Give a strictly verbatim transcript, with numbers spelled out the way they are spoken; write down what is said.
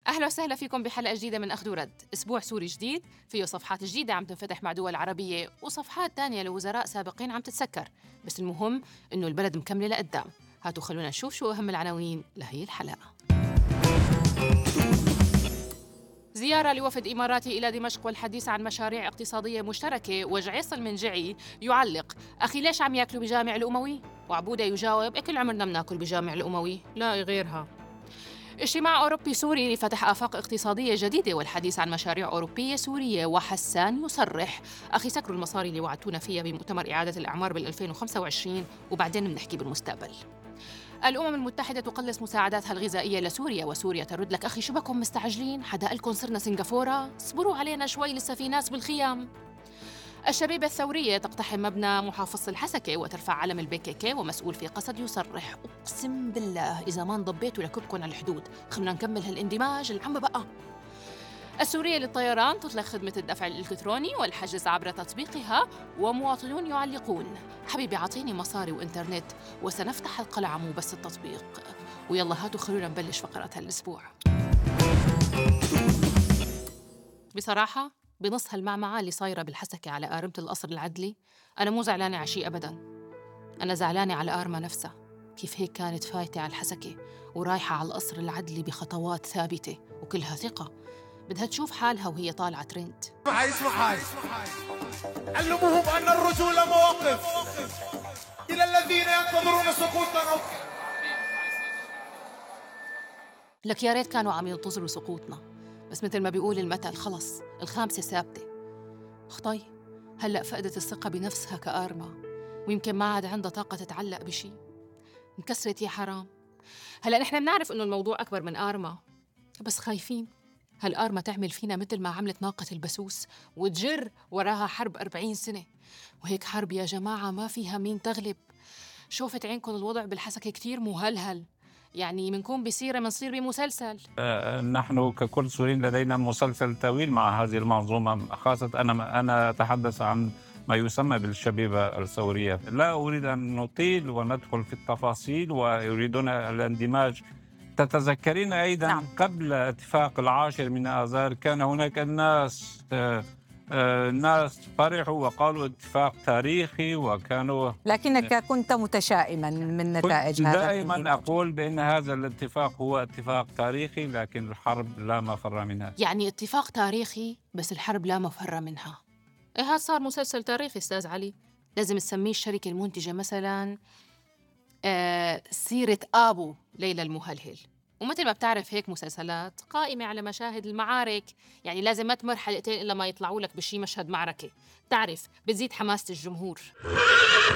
أهلا وسهلا فيكم بحلقة جديدة من أخذ ورد. أسبوع سوري جديد فيه صفحات جديدة عم تنفتح مع دول عربية وصفحات تانية لوزراء سابقين عم تتسكر، بس المهم إنه البلد مكملة لقدام. هاتوا خلونا نشوف شو أهم العناوين لهي الحلقة. زيارة لوفد إماراتي إلى دمشق والحديث عن مشاريع اقتصادية مشتركة. وجعيصل من جعي يعلق: أخي ليش عم ياكلوا بجامع الأموي؟ وعبودة يجاوب: أكل عمرنا بناكل بجامع الأموي، لا غيرها. اجتماع أوروبي سوري لفتح آفاق اقتصادية جديدة والحديث عن مشاريع أوروبية سورية. وحسان يصرح: أخي سكروا المصاري اللي وعدتونا فيها بمؤتمر إعادة الأعمار بال2025 وخمسة وبعدين بنحكي بالمستقبل. الأمم المتحدة تقلص مساعداتها الغذائية لسوريا وسوريا ترد لك: أخي شو بكم مستعجلين؟ حدا قالكم صرنا سنغافورة؟ اصبروا علينا شوي لسه في ناس بالخيام. الشبيبة الثورية تقتحم مبنى محافظة الحسكة وترفع علم البي كي كي، ومسؤول في قسد يصرح: أقسم بالله إذا ما انضبيتوا لكبكم على الحدود. خلونا نكمل هالاندماج العم بقى. السورية للطيران تطلق خدمة الدفع الإلكتروني والحجز عبر تطبيقها، ومواطنون يعلقون: حبيبي عطيني مصاري وإنترنت وسنفتح القلعة مو بس التطبيق. ويلا هاتوا خلونا نبلش فقرة هالأسبوع. بصراحة بنص هالمعمعة اللي صايرة بالحسكة على آرمة القصر العدلي، أنا مو زعلانة على شي أبداً. أنا زعلانة على آرمة نفسها، كيف هيك كانت فايتة على الحسكة ورايحة على القصر العدلي بخطوات ثابتة وكلها ثقة. بدها تشوف حالها وهي طالعة ترند. اسمع اسمع هاي، علموهم أن الرجولة مواقف إلى الذين ينتظرون سقوطنا. لك يا ريت كانوا عم ينتظروا سقوطنا، بس مثل ما بيقول المثل خلص الخامسة ثابتة. خطي هلأ فقدت الثقة بنفسها كآرمة، ويمكن ما عاد عندها طاقة تتعلق بشي. انكسرت يا حرام. هلأ نحن بنعرف إنه الموضوع أكبر من آرمة، بس خايفين هالآرمة تعمل فينا مثل ما عملت ناقة البسوس وتجر وراها حرب أربعين سنة. وهيك حرب يا جماعة ما فيها مين تغلب. شوفت عينكم الوضع بالحسكة كتير مهلهل، يعني منكون بسيرة منصير بمسلسل. آه، نحن ككل سوريين لدينا مسلسل طويل مع هذه المنظومة، خاصة أنا أنا أتحدث عن ما يسمى بالشبيبة الثورية. لا أريد أن نطيل وندخل في التفاصيل، ويريدون الاندماج. تتذكرين أيضا نعم. قبل اتفاق العاشر من آذار كان هناك الناس آه، آه، ناس فرحوا وقالوا اتفاق تاريخي، وكانوا لكنك كنت متشائما من نتائج كنت هذا دائما الاتفاق. أقول بأن هذا الاتفاق هو اتفاق تاريخي، لكن الحرب لا مفر منها. يعني اتفاق تاريخي بس الحرب لا مفر منها. إيه هذا صار مسلسل تاريخي أستاذ علي. لازم تسميه الشركة المنتجة مثلاً آه سيرة أبو ليلى المهلهل. ومثل ما بتعرف هيك مسلسلات قائمة على مشاهد المعارك، يعني لازم ما تمر حلقتين إلا ما يطلعوا لك بشي مشهد معركة. تعرف بتزيد حماسة الجمهور.